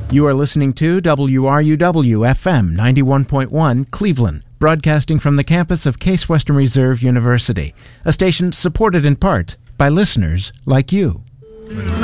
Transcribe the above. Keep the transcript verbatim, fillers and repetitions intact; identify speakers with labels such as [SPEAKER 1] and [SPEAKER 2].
[SPEAKER 1] You are listening to W R U W F M ninety-one point one Cleveland, broadcasting from the campus of Case Western Reserve University, a station supported in part by listeners like you.